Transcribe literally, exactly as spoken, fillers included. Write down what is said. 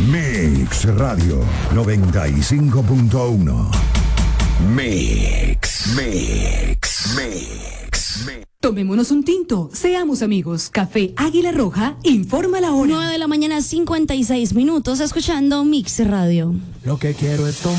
Mix Radio noventa y cinco punto uno. Mix, Mix, Mix, Mix. Tomémonos un tinto, seamos amigos. Café Águila Roja informa la hora. nueve de la mañana, cincuenta y seis minutos, escuchando Mix Radio. Lo que quiero es tomar.